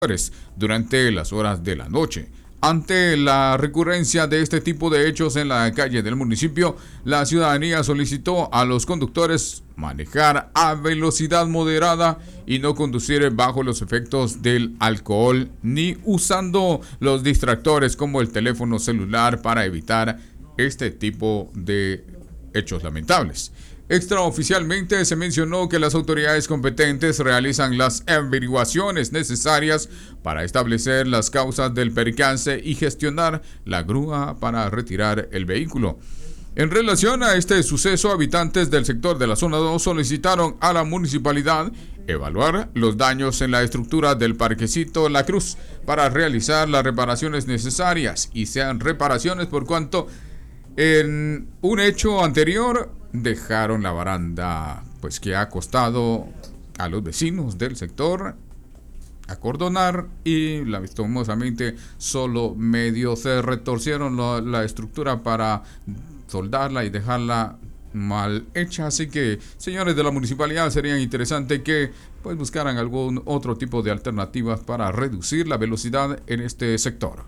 durante las horas de la noche. Ante la recurrencia de este tipo de hechos en la calle del municipio, la ciudadanía solicitó a los conductores manejar a velocidad moderada y no conducir bajo los efectos del alcohol ni usando los distractores como el teléfono celular para evitar este tipo de hechos lamentables. Extraoficialmente se mencionó que las autoridades competentes realizan las averiguaciones necesarias para establecer las causas del percance y gestionar la grúa para retirar el vehículo. En relación a este suceso, habitantes del sector de la zona 2 solicitaron a la municipalidad evaluar los daños en la estructura del parquecito La Cruz para realizar las reparaciones necesarias y sean reparaciones por cuanto en un hecho anterior dejaron la baranda, pues que ha costado a los vecinos del sector acordonar y lastimosamente solo medio se retorcieron la estructura para soldarla y dejarla mal hecha. Así que, señores de la municipalidad, sería interesante que pues buscaran algún otro tipo de alternativas para reducir la velocidad en este sector.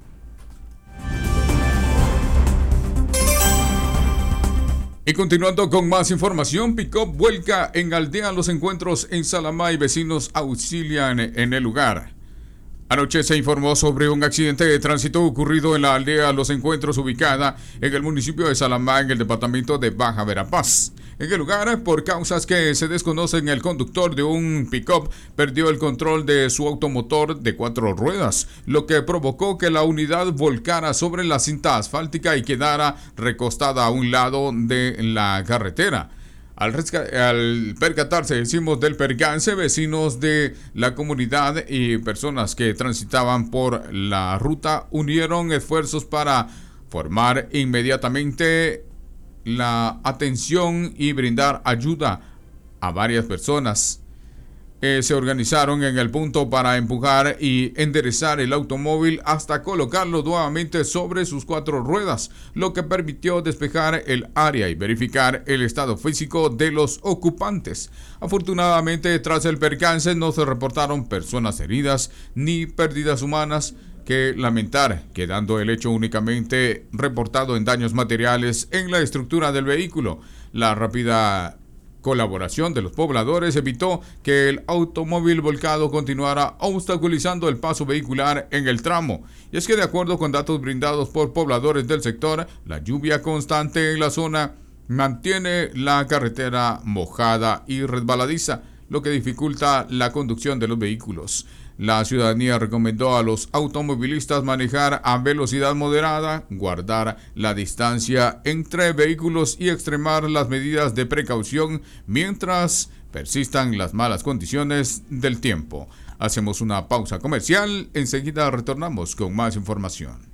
Y continuando con más información, pick-up vuelca en Aldea Los Encuentros en Salamá y vecinos auxilian en el lugar. Anoche se informó sobre un accidente de tránsito ocurrido en la aldea Los Encuentros, ubicada en el municipio de Salamá, en el departamento de Baja Verapaz. En el lugar, por causas que se desconocen, el conductor de un pick-up perdió el control de su automotor de 4 ruedas, lo que provocó que la unidad volcara sobre la cinta asfáltica y quedara recostada a un lado de la carretera. Al percatarse, decimos, del percance, vecinos de la comunidad y personas que transitaban por la ruta unieron esfuerzos para formar inmediatamente la atención y brindar ayuda a varias personas. Se organizaron en el punto para empujar y enderezar el automóvil hasta colocarlo nuevamente sobre sus 4 ruedas, lo que permitió despejar el área y verificar el estado físico de los ocupantes. Afortunadamente, tras el percance no se reportaron personas heridas ni pérdidas humanas que lamentar, quedando el hecho únicamente reportado en daños materiales en la estructura del vehículo. La rápida colaboración de los pobladores evitó que el automóvil volcado continuara obstaculizando el paso vehicular en el tramo. Y es que, de acuerdo con datos brindados por pobladores del sector, la lluvia constante en la zona mantiene la carretera mojada y resbaladiza, lo que dificulta la conducción de los vehículos. La ciudadanía recomendó a los automovilistas manejar a velocidad moderada, guardar la distancia entre vehículos y extremar las medidas de precaución mientras persistan las malas condiciones del tiempo. Hacemos una pausa comercial, enseguida retornamos con más información.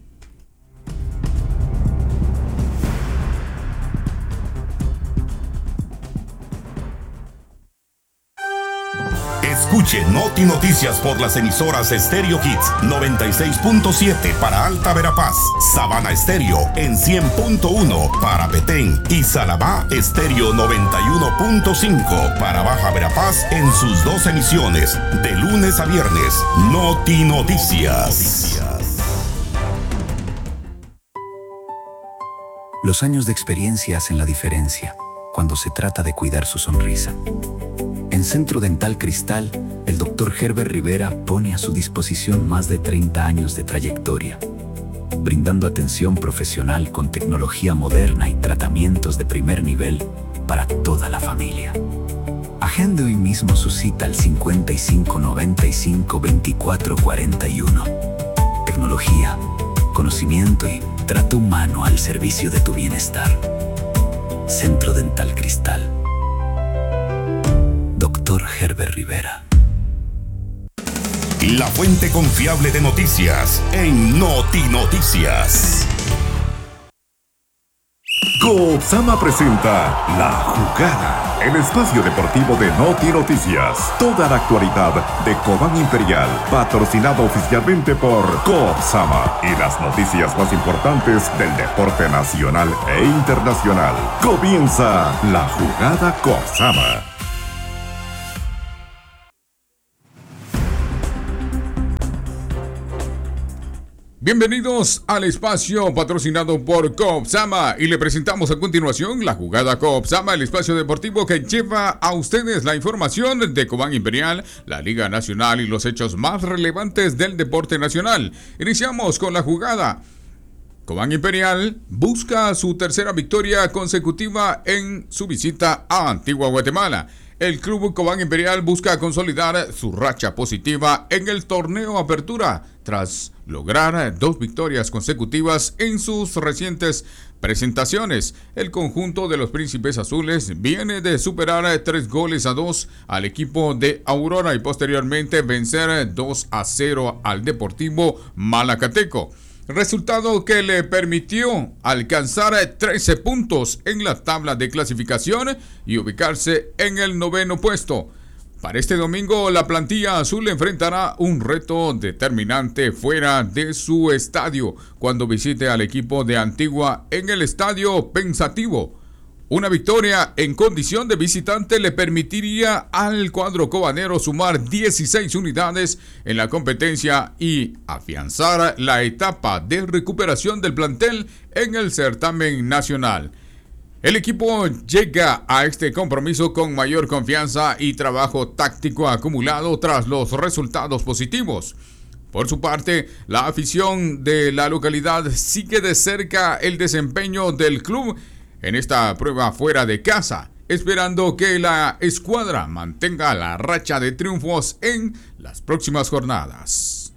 Escuche Noti Noticias por las emisoras Stereo Hits 96.7 para Alta Verapaz, Sabana Estéreo en 100.1 para Petén y Salamá Estéreo 91.5 para Baja Verapaz en sus 2 emisiones, de lunes a viernes. Noti Noticias. Los años de experiencia hacen la diferencia cuando se trata de cuidar su sonrisa. En Centro Dental Cristal, el Dr. Herbert Rivera pone a su disposición más de 30 años de trayectoria, brindando atención profesional con tecnología moderna y tratamientos de primer nivel para toda la familia. Agende hoy mismo su cita al 5595-2441. Tecnología, conocimiento y trato humano al servicio de tu bienestar. Centro Dental Cristal. Dr. Herbert Rivera. La fuente confiable de noticias en Noti Noticias. Coopsama presenta La Jugada, el espacio deportivo de Noti Noticias. Toda la actualidad de Cobán Imperial, patrocinado oficialmente por Coopsama, y las noticias más importantes del deporte nacional e internacional. Comienza La Jugada Coopsama. Bienvenidos al espacio patrocinado por Coopsama y le presentamos a continuación la jugada Coopsama, el espacio deportivo que lleva a ustedes la información de Cobán Imperial, la Liga Nacional y los hechos más relevantes del deporte nacional. Iniciamos con la jugada. Cobán Imperial busca su tercera victoria consecutiva en su visita a Antigua Guatemala. El club Cobán Imperial busca consolidar su racha positiva en el torneo Apertura tras lograr 2 victorias consecutivas en sus recientes presentaciones. El conjunto de los Príncipes Azules viene de superar 3-2 al equipo de Aurora y posteriormente vencer 2-0 al Deportivo Malacateco. Resultado que le permitió alcanzar 13 puntos en la tabla de clasificación y ubicarse en el 9º puesto. Para este domingo, la plantilla azul enfrentará un reto determinante fuera de su estadio cuando visite al equipo de Antigua en el Estadio Pensativo. Una victoria en condición de visitante le permitiría al cuadro cobanero sumar 16 unidades en la competencia y afianzar la etapa de recuperación del plantel en el certamen nacional. El equipo llega a este compromiso con mayor confianza y trabajo táctico acumulado tras los resultados positivos. Por su parte, la afición de la localidad sigue de cerca el desempeño del club en esta prueba fuera de casa, esperando que la escuadra mantenga la racha de triunfos en las próximas jornadas.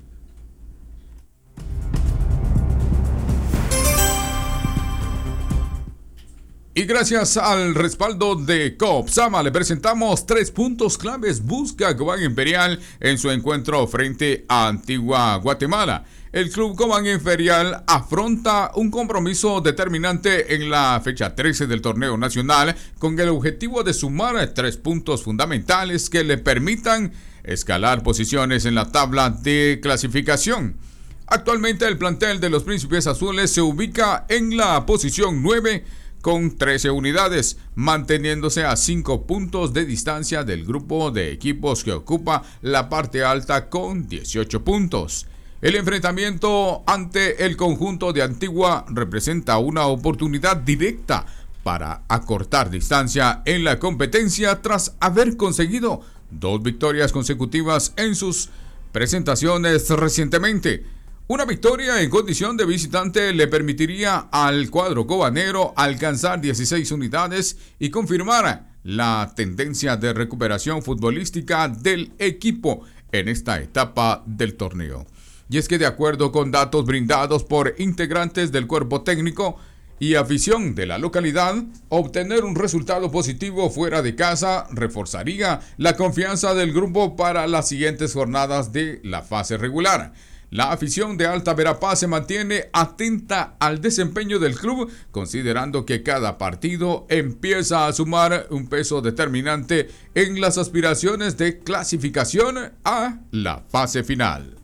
Y gracias al respaldo de Coopsama le presentamos 3 puntos claves busca Cobán Imperial en su encuentro frente a Antigua Guatemala. El club Cobán Imperial afronta un compromiso determinante en la fecha 13 del torneo nacional con el objetivo de sumar 3 puntos fundamentales que le permitan escalar posiciones en la tabla de clasificación. Actualmente el plantel de los Príncipes Azules se ubica en la posición 9 con 13 unidades, manteniéndose a 5 puntos de distancia del grupo de equipos que ocupa la parte alta con 18 puntos. El enfrentamiento ante el conjunto de Antigua representa una oportunidad directa para acortar distancia en la competencia tras haber conseguido 2 victorias consecutivas en sus presentaciones recientemente. Una victoria en condición de visitante le permitiría al cuadro cobanero alcanzar 16 unidades y confirmar la tendencia de recuperación futbolística del equipo en esta etapa del torneo. Y es que de acuerdo con datos brindados por integrantes del cuerpo técnico y afición de la localidad, obtener un resultado positivo fuera de casa reforzaría la confianza del grupo para las siguientes jornadas de la fase regular. La afición de Alta Verapaz se mantiene atenta al desempeño del club, considerando que cada partido empieza a sumar un peso determinante en las aspiraciones de clasificación a la fase final.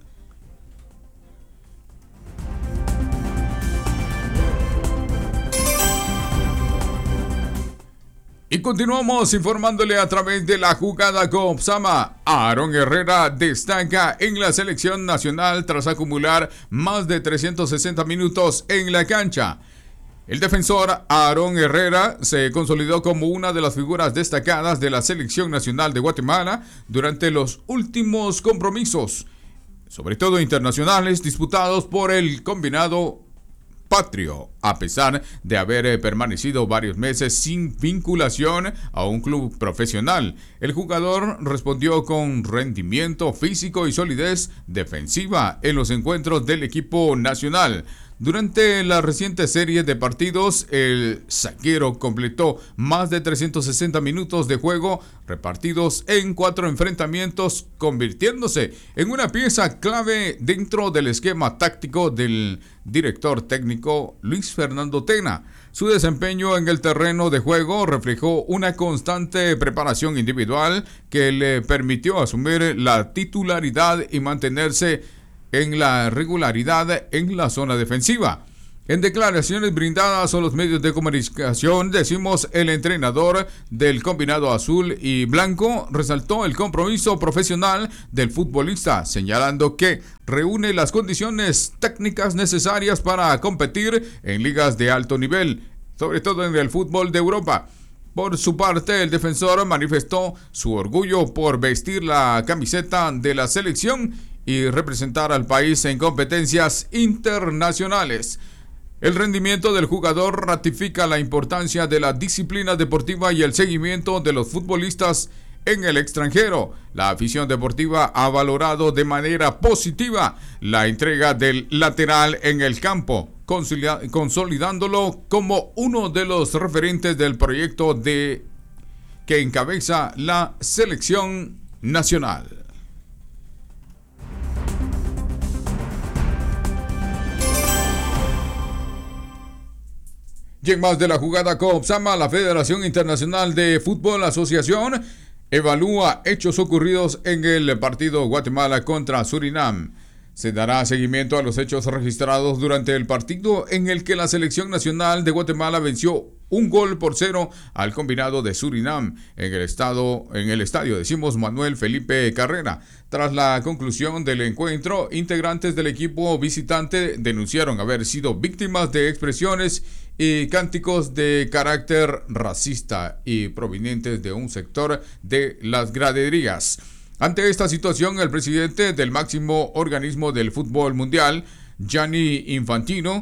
Y continuamos informándole a través de la jugada Coopsama. Aarón Herrera destaca en la selección nacional tras acumular más de 360 minutos en la cancha. El defensor Aarón Herrera se consolidó como una de las figuras destacadas de la selección nacional de Guatemala durante los últimos compromisos, sobre todo internacionales, disputados por el combinado patrio, a pesar de haber permanecido varios meses sin vinculación a un club profesional. El jugador respondió con rendimiento físico y solidez defensiva en los encuentros del equipo nacional. Durante la reciente serie de partidos, el zaguero completó más de 360 minutos de juego repartidos en 4 enfrentamientos, convirtiéndose en una pieza clave dentro del esquema táctico del director técnico Luis Fernando Tena. Su desempeño en el terreno de juego reflejó una constante preparación individual que le permitió asumir la titularidad y mantenerse en la regularidad en la zona defensiva. En declaraciones brindadas a los medios de comunicación, el entrenador del combinado azul y blanco resaltó el compromiso profesional del futbolista, señalando que reúne las condiciones técnicas necesarias para competir en ligas de alto nivel, sobre todo en el fútbol de Europa. Por su parte, el defensor manifestó su orgullo por vestir la camiseta de la selección y representar al país en competencias internacionales. El rendimiento del jugador ratifica la importancia de la disciplina deportiva y el seguimiento de los futbolistas en el extranjero. La afición deportiva ha valorado de manera positiva la entrega del lateral en el campo, consolidándolo como uno de los referentes del proyecto que encabeza la selección nacional. Y en más de la jugada COPSAMA, la Federación Internacional de Fútbol Asociación evalúa hechos ocurridos en el partido Guatemala contra Surinam. Se dará seguimiento a los hechos registrados durante el partido en el que la selección nacional de Guatemala venció 1-0 al combinado de Surinam en el estadio Manuel Felipe Carrera. Tras la conclusión del encuentro, integrantes del equipo visitante denunciaron haber sido víctimas de expresiones y cánticos de carácter racista y provenientes de un sector de las graderías. Ante esta situación, el presidente del máximo organismo del fútbol mundial, Gianni Infantino,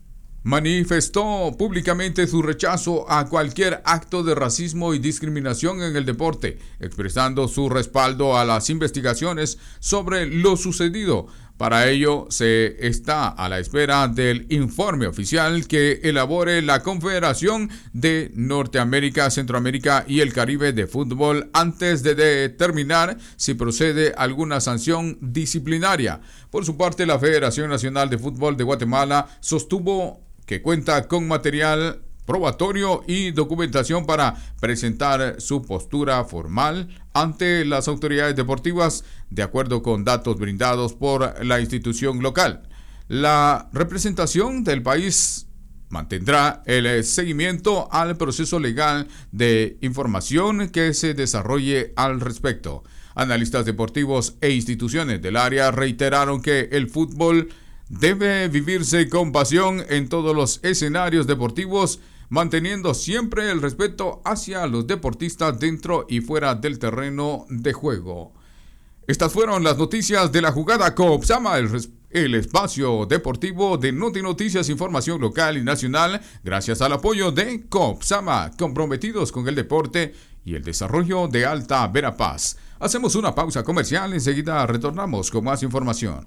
manifestó públicamente su rechazo a cualquier acto de racismo y discriminación en el deporte, expresando su respaldo a las investigaciones sobre lo sucedido. Para ello, se está a la espera del informe oficial que elabore la Confederación de Norteamérica, Centroamérica y el Caribe de Fútbol antes de determinar si procede alguna sanción disciplinaria. Por su parte, la Federación Nacional de Fútbol de Guatemala sostuvo que cuenta con material probatorio y documentación para presentar su postura formal ante las autoridades deportivas de acuerdo con datos brindados por la institución local. La representación del país mantendrá el seguimiento al proceso legal de información que se desarrolle al respecto. Analistas deportivos e instituciones del área reiteraron que el fútbol debe vivirse con pasión en todos los escenarios deportivos, manteniendo siempre el respeto hacia los deportistas dentro y fuera del terreno de juego. Estas fueron las noticias de la jugada COPSAMA, el espacio deportivo de Noti Noticias, información local y nacional, gracias al apoyo de COPSAMA, comprometidos con el deporte y el desarrollo de Alta Verapaz. Hacemos una pausa comercial, enseguida retornamos con más información.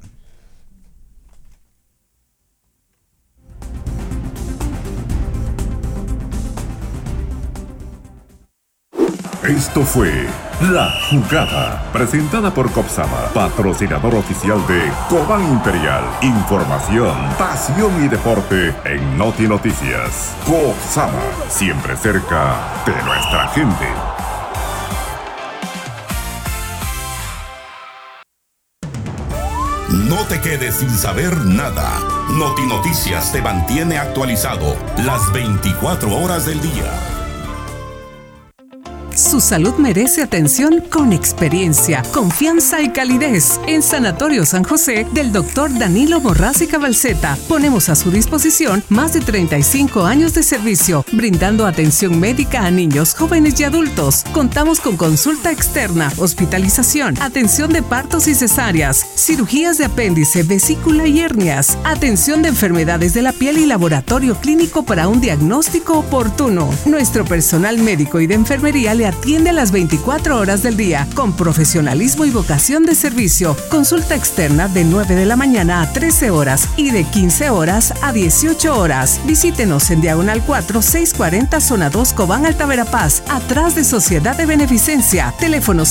Esto fue La Jugada, presentada por COPSAMA, patrocinador oficial de Cobán Imperial. Información, pasión y deporte en Noti Noticias. COPSAMA, siempre cerca de nuestra gente. No te quedes sin saber nada. Noti Noticias te mantiene actualizado las 24 horas del día. Su salud merece atención con experiencia, confianza y calidez. En Sanatorio San José del Dr. Danilo Morraz y Cabalceta ponemos a su disposición más de 35 años de servicio, brindando atención médica a niños, jóvenes y adultos. Contamos con consulta externa, hospitalización, atención de partos y cesáreas, cirugías de apéndice, vesícula y hernias, atención de enfermedades de la piel y laboratorio clínico para un diagnóstico oportuno. Nuestro personal médico y de enfermería le atiende a las 24 horas del día con profesionalismo y vocación de servicio. Consulta externa de 9 de la mañana a 13 horas y de 15 horas a 18 horas. Visítenos en Diagonal 4, 640 Zona 2 Cobán, Alta Verapaz, atrás de Sociedad de Beneficencia. Teléfono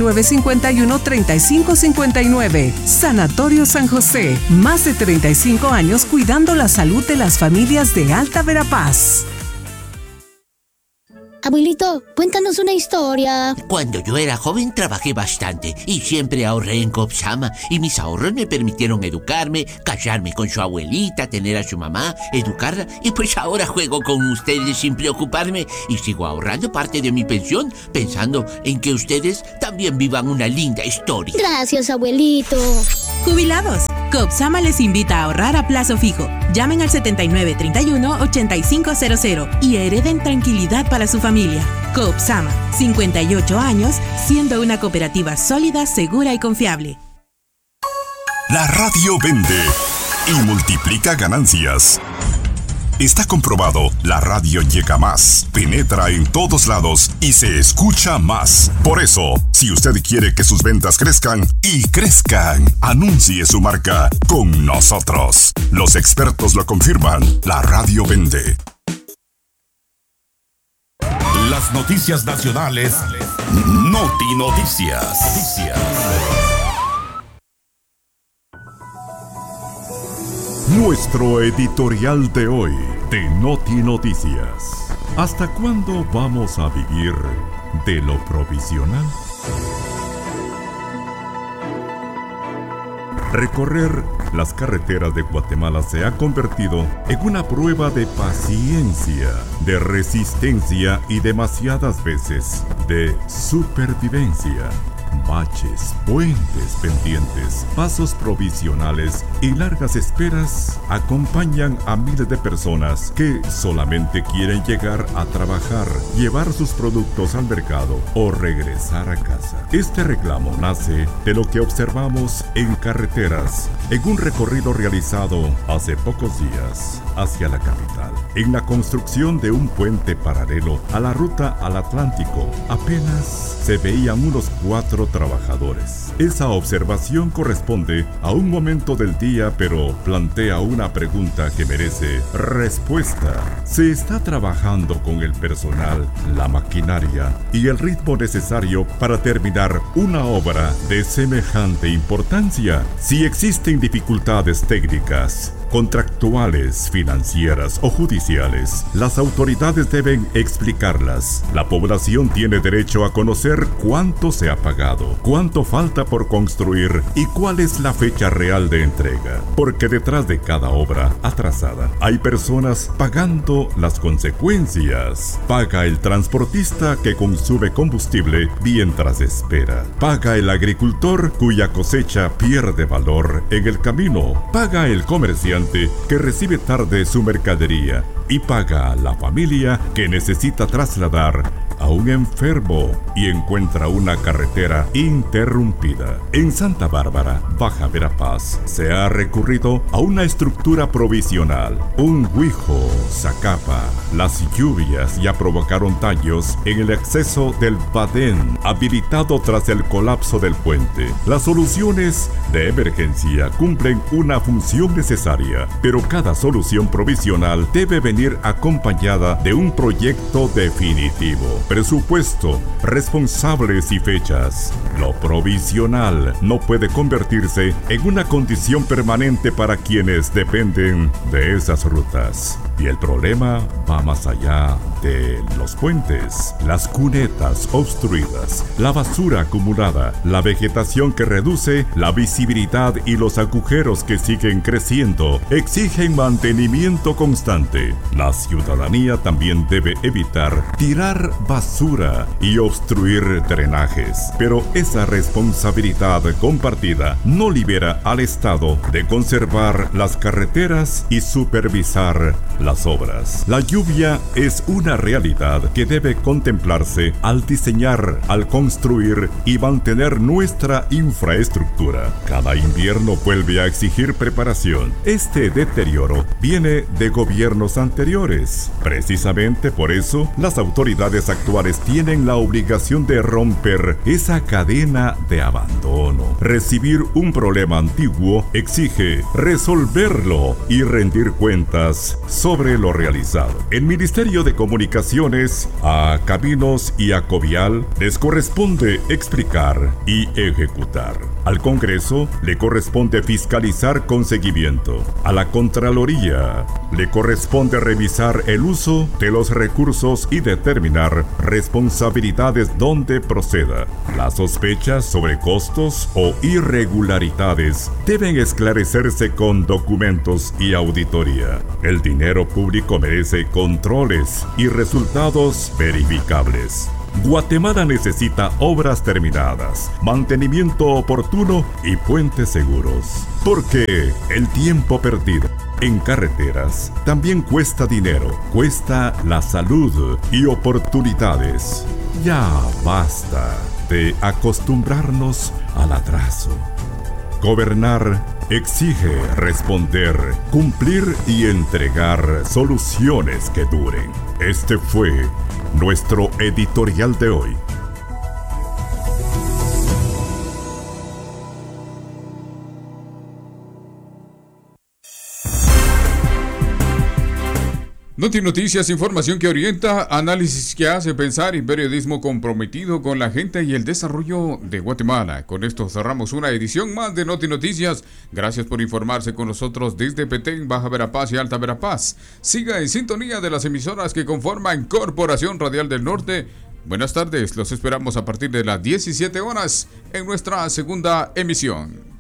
7951-3559. Sanatorio San José. Más de 35 años cuidando la salud de las familias de Alta Verapaz. Abuelito, cuéntanos una historia. Cuando yo era joven trabajé bastante y siempre ahorré en Copsama y mis ahorros me permitieron educarme, casarme con su abuelita, tener a su mamá, educarla y pues ahora juego con ustedes sin preocuparme y sigo ahorrando parte de mi pensión pensando en que ustedes también vivan una linda historia. Gracias, abuelito. Jubilados, Copsama les invita a ahorrar a plazo fijo. Llamen al 7931-8500 y hereden tranquilidad para su familia. Copsama, 58 años, siendo una cooperativa sólida, segura y confiable. La radio vende y multiplica ganancias. Está comprobado, la radio llega más, penetra en todos lados y se escucha más. Por eso, si usted quiere que sus ventas crezcan y crezcan, anuncie su marca con nosotros. Los expertos lo confirman, la radio vende. Las noticias nacionales, Noti Noticias. Nuestro editorial de hoy de Noti Noticias. ¿Hasta cuándo vamos a vivir de lo provisional? Recorrer las carreteras de Guatemala se ha convertido en una prueba de paciencia, de resistencia y demasiadas veces de supervivencia. Baches, puentes pendientes, pasos provisionales y largas esperas acompañan a miles de personas que solamente quieren llegar a trabajar, llevar sus productos al mercado o regresar a casa. Este reclamo nace de lo que observamos en carreteras, en un recorrido realizado hace pocos días hacia la capital. En la construcción de un puente paralelo a la ruta al Atlántico, apenas se veían unos 4 trabajadores. Esa observación corresponde a un momento del día, pero plantea una pregunta que merece respuesta. ¿Se está trabajando con el personal, la maquinaria y el ritmo necesario para terminar una obra de semejante importancia? Si existen dificultades técnicas, contractuales, financieras o judiciales, las autoridades deben explicarlas. La población tiene derecho a conocer cuánto se ha pagado, cuánto falta por construir y cuál es la fecha real de entrega. Porque detrás de cada obra atrasada hay personas pagando las consecuencias. Paga el transportista que consume combustible mientras espera. Paga el agricultor cuya cosecha pierde valor en el camino. Paga el comerciante que recibe tarde su mercadería y paga a la familia que necesita trasladar a un enfermo y encuentra una carretera interrumpida. En Santa Bárbara, Baja Verapaz, se ha recurrido a una estructura provisional. Un huijo, zacapa. Las lluvias ya provocaron daños en el acceso del badén habilitado tras el colapso del puente. Las soluciones de emergencia cumplen una función necesaria, pero cada solución provisional debe venir acompañada de un proyecto definitivo, presupuesto, responsables y fechas. Lo provisional no puede convertirse en una condición permanente para quienes dependen de esas rutas. Y el problema va más allá de los puentes, las cunetas obstruidas, la basura acumulada, la vegetación que reduce la visibilidad y los agujeros que siguen creciendo exigen mantenimiento constante. La ciudadanía también debe evitar tirar basura y obstruir drenajes, pero esa responsabilidad compartida no libera al Estado de conservar las carreteras y supervisar las obras. La lluvia es una realidad que debe contemplarse al diseñar, al construir y mantener nuestra infraestructura. Cada invierno vuelve a exigir preparación. Este deterioro viene de gobiernos anteriores. Precisamente por eso, las autoridades actuales tienen la obligación de romper esa cadena de abandono. Recibir un problema antiguo exige resolverlo y rendir cuentas sobre sobre lo realizado. El Ministerio de Comunicaciones, a Caminos y a Covial les corresponde explicar y ejecutar. Al Congreso le corresponde fiscalizar con seguimiento. A la Contraloría le corresponde revisar el uso de los recursos y determinar responsabilidades donde proceda. Las sospechas sobre costos o irregularidades deben esclarecerse con documentos y auditoría. El dinero público merece controles y resultados verificables. Guatemala necesita obras terminadas, mantenimiento oportuno y puentes seguros. Porque el tiempo perdido en carreteras también cuesta dinero, cuesta la salud y oportunidades. Ya basta de acostumbrarnos al atraso. Gobernar exige responder, cumplir y entregar soluciones que duren. Este fue nuestro editorial de hoy. Noticias, información que orienta, análisis que hace pensar y periodismo comprometido con la gente y el desarrollo de Guatemala. Con esto cerramos una edición más de Noticias. Gracias por informarse con nosotros desde Petén, Baja Verapaz y Alta Verapaz. Siga en sintonía de las emisoras que conforman Corporación Radial del Norte. Buenas tardes, los esperamos a partir de las 17 horas en nuestra segunda emisión.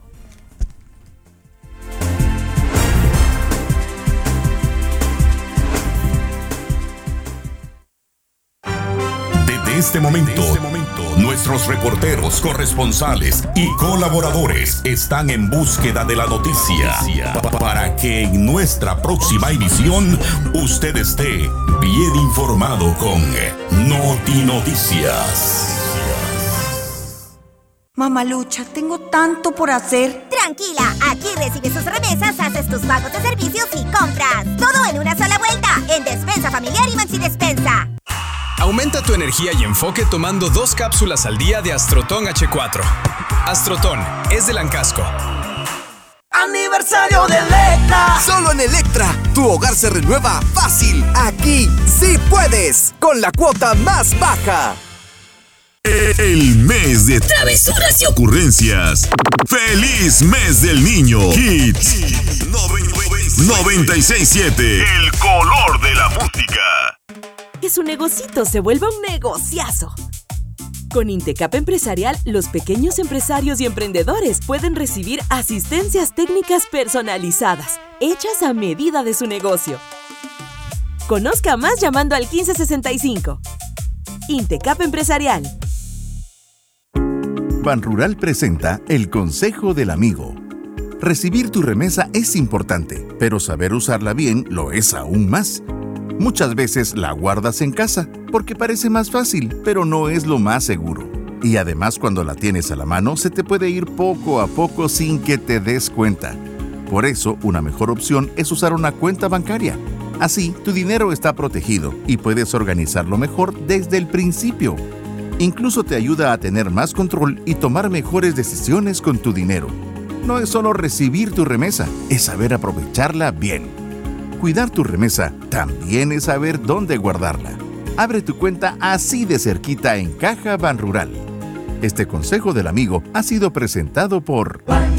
En este momento, nuestros reporteros, corresponsales y colaboradores están en búsqueda de la noticia para que en nuestra próxima emisión usted esté bien informado con Noticias. Mamalucha, tengo tanto por hacer. Tranquila, aquí recibes tus remesas, haces tus pagos de servicios y compras. Todo en una sola vuelta, en Despensa Familiar y Maxi Despensa. Aumenta tu energía y enfoque tomando 2 cápsulas al día de Astrotón H4. Astrotón es de Lancasco. ¡Aniversario de Electra! Solo en Electra, tu hogar se renueva fácil. Aquí sí puedes, con la cuota más baja. El mes de travesuras y ocurrencias. ¡Feliz mes del niño! Hits 96.7. El color de la música. Que su negocito se vuelva un negociazo. Con Intecap Empresarial, los pequeños empresarios y emprendedores pueden recibir asistencias técnicas personalizadas, hechas a medida de su negocio. Conozca más llamando al 1565. Intecap Empresarial. Banrural presenta el Consejo del Amigo. Recibir tu remesa es importante, pero saber usarla bien lo es aún más. Muchas veces la guardas en casa porque parece más fácil, pero no es lo más seguro. Y además, cuando la tienes a la mano, se te puede ir poco a poco sin que te des cuenta. Por eso, una mejor opción es usar una cuenta bancaria. Así, tu dinero está protegido y puedes organizarlo mejor desde el principio. Incluso te ayuda a tener más control y tomar mejores decisiones con tu dinero. No es solo recibir tu remesa, es saber aprovecharla bien. Cuidar tu remesa también es saber dónde guardarla. Abre tu cuenta así de cerquita en Caja Banrural. Este consejo del amigo ha sido presentado por